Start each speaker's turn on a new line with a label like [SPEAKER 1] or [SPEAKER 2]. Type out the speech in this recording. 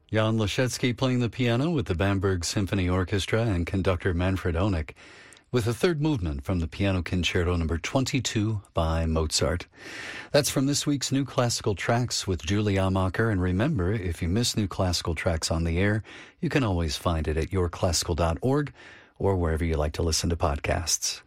[SPEAKER 1] Jan Leszecki playing the piano with the Bamberg Symphony Orchestra and conductor Manfred Honeck with the third movement from the Piano Concerto number 22 by Mozart. That's from this week's New Classical Tracks with Julie Amacher. And remember, if you miss New Classical Tracks on the air, you can always find it at yourclassical.org or wherever you like to listen to podcasts.